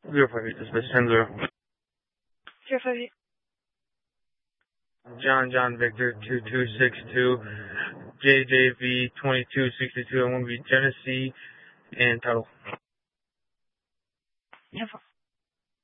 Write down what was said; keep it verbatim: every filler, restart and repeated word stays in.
Zero five eight, dispatch ten zero. Zero five eight. John John Victor two two six two, J J V twenty-two sixty-two. I want to be Genesee and title. Info.